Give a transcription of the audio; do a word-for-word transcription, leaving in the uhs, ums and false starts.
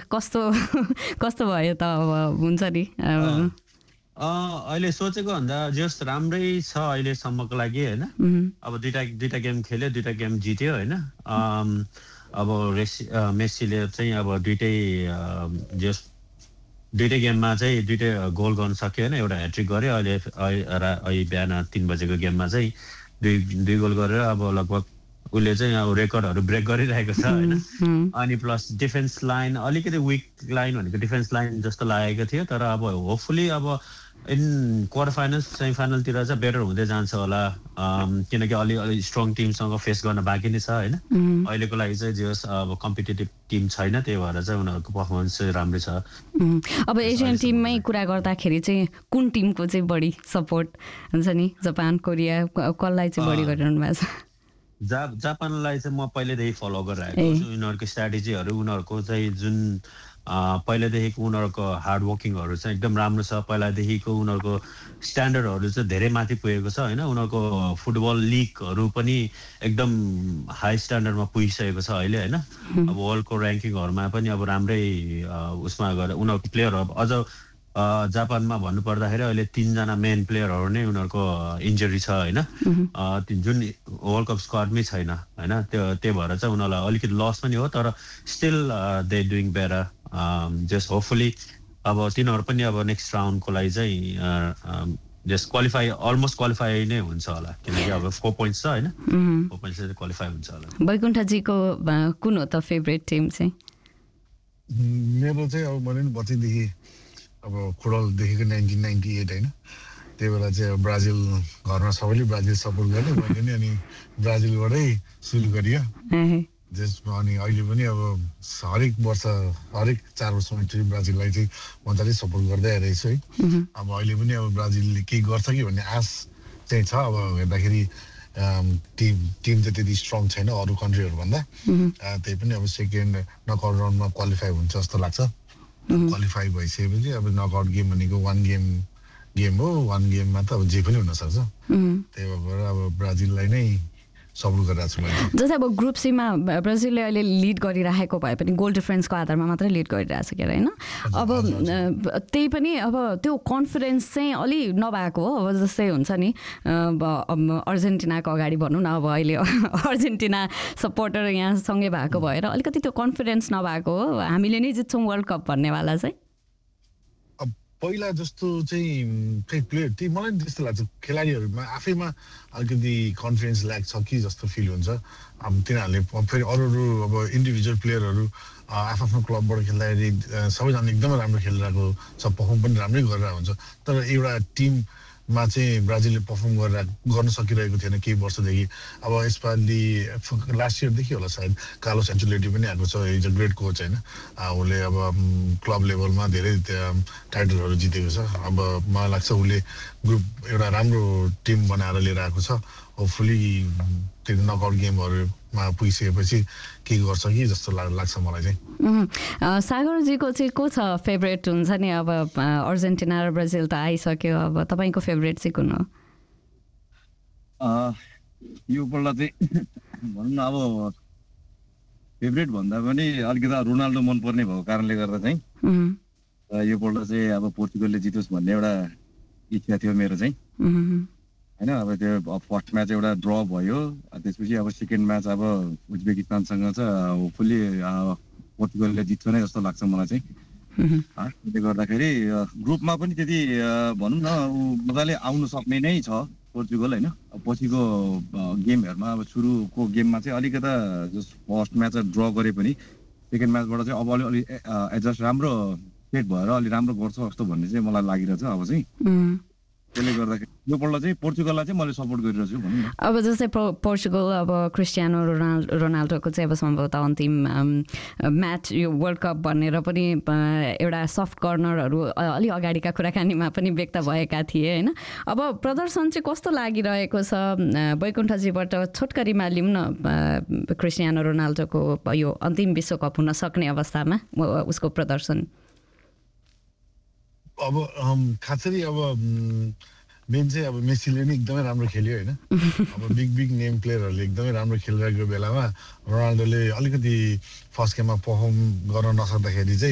कस्तो कस्तो भयो त अब हुन्छ नि अहिले सोचेको भन्दा जस राम्रै छ अहिलेसम्मको लागि होइन अब दुईटा दुईटा गेम खेल्यो दुईटा गेम जित्यो होइन अब रेसी मेस्सीले चाहिँ अब दुइटै जस दुइटै गेममा चाहिँ दुइटै गोल गर्न सक्यो होइन एउटा ह्याट्रिक गर्यो अहिले अहिले बिहान तिन बजेको गेममा चाहिँ दुई दुई गोल गरेर अब लगभग उसले चाहिँ अब रेकर्डहरू ब्रेक गरिरहेको छ होइन अनि प्लस डिफेन्स लाइन अलिकति विक लाइन भनेको डिफेन्स लाइन जस्तो लागेको थियो तर अब होपफुली अब इन क्वार्टर फाइनल सेमी फाइनलतिर चाहिँ बेटर हुँदै जान्छ होला किनकि अलि अलि स्ट्रङ टिमसँग फेस गर्न बाँकी नै छ होइन अहिलेको लागि चाहिँ जे होस् अब कम्पिटेटिभ टिम छैन त्यही भएर चाहिँ उनीहरूको पर्फर्मेन्स चाहिँ राम्रै छ अब एसियन टिममै कुरा गर्दाखेरि चाहिँ कुन टिमको चाहिँ बढी सपोर्ट हुन्छ नि जापान कोरिया कसलाई चाहिँ बढी गरिरहनु भएको छ जा जापानलाई चाहिँ म पहिल्यैदेखि फलो गरिरहेको छु उनीहरूको स्ट्राटेजीहरू उनीहरूको चाहिँ जुन पहिलादेखिको उनीहरूको हार्ड वर्किङहरू चाहिँ एकदम राम्रो छ पहिलादेखिको उनीहरूको स्ट्यान्डर्डहरू चाहिँ धेरै माथि पुगेको छ होइन उनीहरूको फुटबल लिगहरू पनि एकदम हाई स्ट्यान्डर्डमा पुगिसकेको छ अहिले होइन अब वर्ल्डको ऱ्याङ्किङहरूमा पनि अब राम्रै उसमा गएर उनीहरूको प्लेयरहरू अझ जापानमा भन्नुपर्दाखेरि अहिले तिनजना मेन प्लेयरहरू नै उनीहरूको इन्जरी छ होइन जुन वर्ल्ड कप स्क्वाडमै छैन होइन त्यो त्यही भएर चाहिँ उनीहरूलाई अलिकति लस पनि हो तर still they doing better just hopefully अब तिनीहरू पनि अब नेक्स्ट राउन्डको लागि चाहिँ जस्ट क्वालिफाई अलमोस्ट क्वालिफाई नै हुन्छ होला किनकि अब फोर पोइन्ट्स छ होइन फोर पोइन्ट्स चाहिँ क्वालिफाई हुन्छ होला बैकुण्ठजीको कुन हो त फेभरेट टिम चाहिँ मेरो चाहिँ अब मैले नि बच्चैदेखि अब फुटबलदेखिको नाइन्टिन नाइन्टी एट होइन त्यही बेला चाहिँ अब ब्राजिल घरमा सबैले ब्राजिल सपोर्ट गर्ने मैले नि अनि ब्राजिलबाटै सुरु गरियो जसमा अनि अहिले पनि अब हरेक वर्ष हरेक चार वर्षमा चाहिँ ब्राजिललाई चाहिँ मजाले सपोर्ट गर्दै आइरहेको छु है अब अहिले पनि अब ब्राजिलले केही गर्छ कि भन्ने आश चाहिँ छ अब हेर्दाखेरि टिम टिम चाहिँ त्यति स्ट्रङ छैन अरू कन्ट्रीहरूभन्दा त्यही पनि अब सेकेन्ड नकआउट राउन्डमा क्वालिफाई हुन्छ जस्तो लाग्छ क्वालिफाई भइसकेपछि अब नकआउट गेम भनेको वान गेम गेम हो वान गेममा त अब जे पनि हुनसक्छ त्यही भएर अब ब्राजिललाई नै सपोर्ट गरिरहेको छु मैले जस्तै अब ग्रुप सीमा ब्राजिलले अहिले लिड गरिरहेको भए पनि गोल डिफरेन्सको आधारमा मात्रै लिड गरिरहेको छ के होइन अब त्यही पनि अब त्यो कन्फिडेन्स चाहिँ अलि नभएको हो अब जस्तै हुन्छ नि अर्जेन्टिनाको अगाडि भनौँ न अब अहिले अर्जेन्टिना सपोर्टर यहाँ सँगै भएको भएर अलिकति त्यो कन्फिडेन्स नभएको हो हामीले नै जित्छौँ वर्ल्ड कप भन्नेवाला चाहिँ पहिला जस्तो चाहिँ खै प्लेयर त्यही मलाई त्यस्तो लाग्छ खेलाडीहरूमा आफैमा अलिकति कन्फिडेन्स ल्याक छ कि जस्तो फिल हुन्छ अब तिनीहरूले फेरि अरू अरू अब इन्डिभिजुअल प्लेयरहरू आफ्नो क्लबबाट खेल्दाखेरि सबैजना एकदमै राम्रो खेलिरहेको छ पर्फर्म पनि राम्रै गरिरहेको हुन्छ तर एउटा टिममा चाहिँ ब्राजिलले पर्फर्म गरेर गर्न सकिरहेको थिएन केही वर्षदेखि अब यसपालि लास्ट इयरदेखि होला सायद कार्लोस एन्चेलोटी पनि आएको छ इज अ ग्रेट कोच होइन उसले अब क्लब लेभलमा धेरै टाइटलहरू जितेको छ अब मलाई लाग्छ उसले ग्रुप एउटा राम्रो टिम बनाएर लिएर आएको छ होपफुली त्यो नकआउट गेमहरूमा पुगिसकेपछि के गर्छ कि जस्तो लाग्छ मलाई चाहिँ सागरजीको चाहिँ को छ फेभरेट हुन्छ नि अब अर्जेन्टिना र ब्राजिल त आइसक्यो अब तपाईँको फेभरेट चाहिँ कुन हो यो पल्ट चाहिँ भनौँ न अब फेभरेट भन्दा पनि अलिकति रोनाल्डो मनपर्ने भएको कारणले गर्दा चाहिँ यो पल्ट चाहिँ अब पोर्चुगलले जितोस् भन्ने एउटा इच्छा थियो मेरो चाहिँ होइन अब त्यो फर्स्ट म्याच एउटा ड्र भयो त्यसपछि अब सेकेन्ड म्याच अब उज्बेकिस्तानसँग चाहिँ होपफुल्ली पोर्चुगलले जित्छ नै जस्तो लाग्छ मलाई चाहिँ त्यसले गर्दाखेरि ग्रुपमा पनि त्यति भनौँ न मजाले आउनु सक्ने नै छ पोर्चुगल होइन पछिको गेमहरूमा अब सुरुको गेममा चाहिँ अलिकता जस्ट फर्स्ट म्याच ड्र गरे पनि सेकेन्ड म्याचबाट चाहिँ अब अलि अलि एडजस्ट राम्रो सेट भएर अलि राम्रो गर्छ जस्तो भन्ने चाहिँ मलाई लागिरहेछ अब चाहिँ त्यसले गर्दाखेरि यो पल्ट चाहिँ पोर्चुगललाई चाहिँ मैले सपोर्ट गरिरहेको छु भनौँ न अब जस्तै पोर्चुगल अब क्रिस्टियानो रोनाल्डो रोनाल्डोको चाहिँ अब सम्भवतः अन्तिम म्याच यो वर्ल्ड कप भनेर पनि एउटा सफ्ट कर्नरहरू अलि अगाडिका कुराकानीमा पनि व्यक्त भएका थिए होइन अब प्रदर्शन चाहिँ कस्तो लागिरहेको छ बैकुण्ठजीबाट छोटकरीमा लिउँ न क्रिस्टियानो रोनाल्डोको यो अन्तिम विश्वकप हुन सक्ने अवस्थामा उसको प्रदर्शन अब खासरी अब मेन चाहिँ अब मेसीले नि एकदमै राम्रो खेल्यो होइन अब बिग बिग नेम प्लेयरहरूले एकदमै राम्रो खेलिरहेको बेलामा रोनाल्डोले अलिकति फर्स्ट गेममा पर्फर्म गर्न नसक्दाखेरि चाहिँ